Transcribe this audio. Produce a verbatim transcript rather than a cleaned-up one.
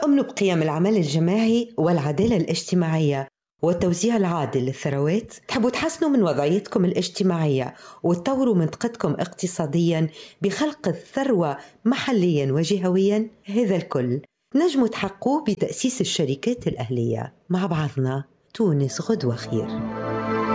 تؤمنوا بقيم العمل الجماعي والعدالة الاجتماعية والتوزيع العادل للثروات؟ تحبوا تحسنوا من وضعيتكم الاجتماعية وتطوروا منطقتكم اقتصادياً بخلق الثروة محلياً وجهوياً؟ هذا الكل نجموا تحققوه بتأسيس الشركات الأهلية. مع بعضنا تونس غدوة خير.